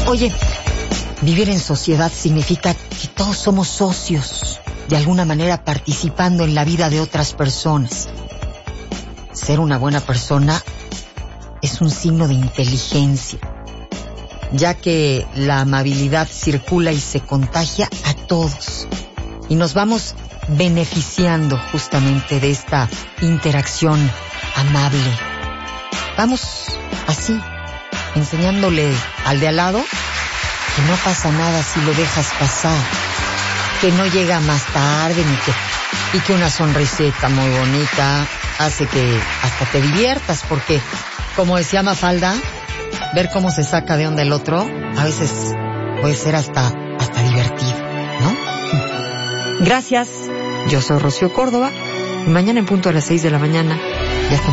Oye, vivir en sociedad significa que todos somos socios, de alguna manera participando en la vida de otras personas. Ser una buena persona es un signo de inteligencia, ya que la amabilidad circula y se contagia a todos. Y nos vamos beneficiando justamente de esta interacción amable. Vamos así, enseñándole al de al lado que no pasa nada si lo dejas pasar, que no llega más tarde y que una sonrisita muy bonita hace que hasta te diviertas, porque como decía Mafalda, ver cómo se saca de onda el otro a veces puede ser hasta divertido, ¿no? Gracias, yo soy Rocío Córdoba y mañana en punto a las 6 de la mañana